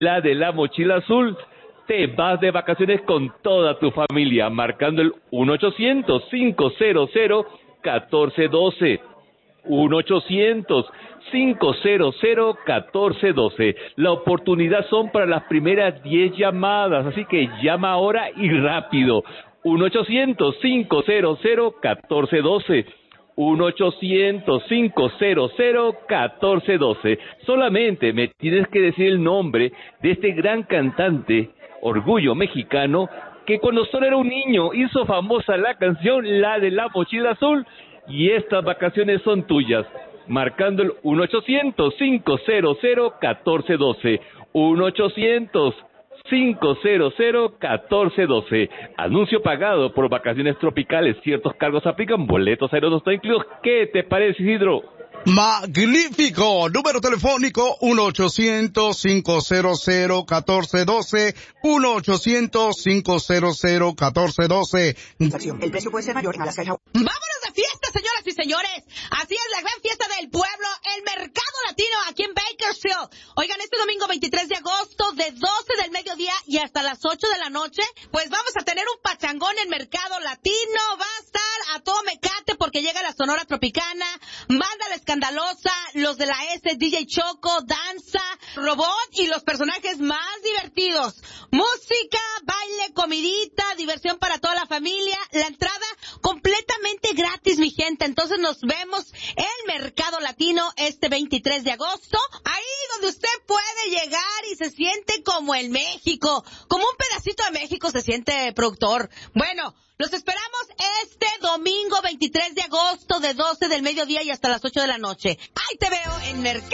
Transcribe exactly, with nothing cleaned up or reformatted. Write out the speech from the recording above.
la de la mochila azul. Te vas de vacaciones con toda tu familia, marcando el uno ochocientos, cinco cero cero, uno cuatro uno dos. uno ochocientos, cinco cero cero, uno cuatro uno dos. La oportunidad son para las primeras diez llamadas, así que llama ahora y rápido. uno ochocientos, cinco cero cero, uno cuatro uno dos. uno ochocientos, cinco cero cero, uno cuatro uno dos. Solamente me tienes que decir el nombre de este gran cantante, orgullo mexicano, que cuando solo era un niño hizo famosa la canción, la de la mochila azul, y estas vacaciones son tuyas, marcando el uno ochocientos, cinco cero cero, uno cuatro uno dos. uno ochocientos, cinco cero cero, uno cuatro uno dos. Anuncio pagado por Vacaciones Tropicales. Ciertos cargos aplican, boletos aéreos no incluidos. ¿Qué te parece, Isidro? Magnífico. Número telefónico uno ochocientos, cinco cero cero, uno cuatro uno dos. uno ochocientos, cinco cero cero, uno cuatro uno dos. El precio puede ser mayor en Alaska y Hawái. ¡Vámonos de fiesta, señoras y señores! Así es la gran fiesta del pueblo, el Mercado Latino aquí en Bakersfield. Oigan, este domingo veintitrés de agosto, de doce del mediodía y hasta las ocho de la noche, pues vamos a tener un pachangón en Mercado Latino. Va a estar a todo mecate porque llega la Sonora Tropicana, Banda La Escandalosa, los de la S, D J Choco, danza, robot y los personajes más divertidos. Música, baile, comidita, diversión para toda la familia. La entrada completamente gratis, mi gente. Entonces nos vemos en Mercado Latino este veintitrés de agosto. Ahí donde usted puede llegar y se siente como en México. Como un pedacito de México se siente, productor. Bueno, los esperamos este domingo veintitrés de agosto de doce del mediodía y hasta las ocho de la noche. Ahí te veo en Mercado.